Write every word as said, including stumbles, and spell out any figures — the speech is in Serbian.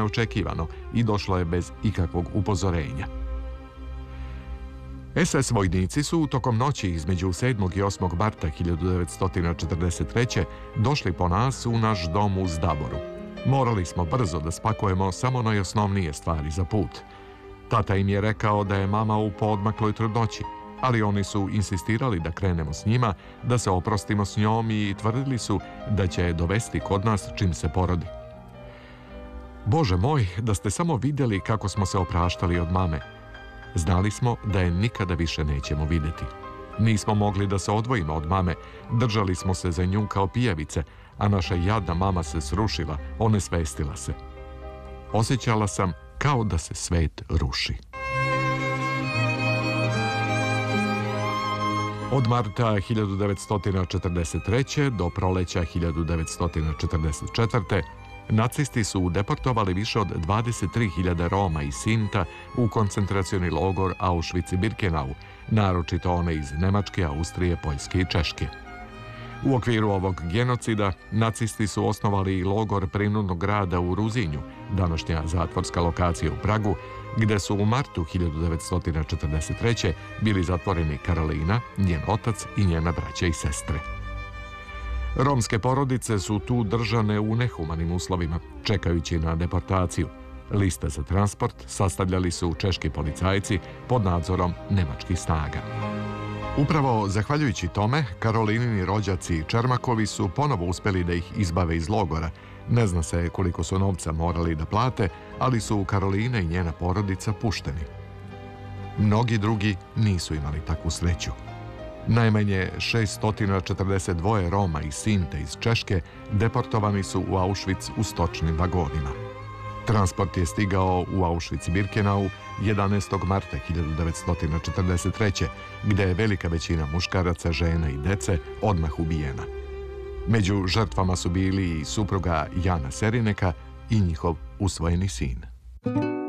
neočekivano i došlo je bez ikakvog upozorenja. es es vojnici su tokom noći između sedmog i osmog marta hiljadu devetsto četrdeset treće. došli po nas u naš dom u Zdaboru. Morali smo brzo da spakujemo samo najosnovnije stvari za put. Tata im je rekao da je mama u poodmakloj trudnoći, ali oni su insistirali da krenemo s njima, da se oprostimo s njom i tvrdili su da će je dovesti kod nas čim se porodi. Bože moj, da ste samo vidjeli kako smo se opraštali od mame. Znali smo da je nikada više nećemo vidjeti. Nismo mogli da se odvojimo od mame, držali smo se za nju kao pijavice, a naša jadna mama se srušila, onesvestila se. Osjećala sam kao da se svet ruši. Od marta hiljadu devetsto četrdeset treće. do proleća hiljadu devetsto četrdeset četvrte. nacisti su deportovali više od dvadeset tri hiljade Roma iz Sinta u koncentracioni logor Auschwitz-Birkenau, naročito one iz Nemačke, Austrije, Poljske i Češke. U okviru ovog genocida nacisti su osnovali i logor prinudnog rada u Ruzinju, današnja zatvorska lokacija u Pragu, gde su u martu hiljadu devetsto četrdeset treće. bili zatvoreni Karolina, njen otac i njena braća i sestre. Romske porodice su tu držane u nehumanim uslovima, čekajući na deportaciju. Liste za transport sastavljali su češki policajci pod nadzorom nemačkih snaga. Upravo zahvaljujući tome, Karolinini rođaci Čermakovi su ponovo uspjeli da ih izbave iz logora. Ne zna se koliko su novca morali da plate, ali su Karolina i njena porodica pušteni. Mnogi drugi nisu imali takvu sreću. Najmanje šeststo četrdeset dva Roma iz Sinte iz Češke deportovani su u Auschwitz u stočnim vagonima. Transport je stigao u Auschwitz-Birkenau jedanaestog marta hiljadu devetsto četrdeset treće. gde je velika većina muškaraca, žena i dece odmah ubijena. Među žrtvama su bili i supruga Jana Serineka i njihov usvojeni sin.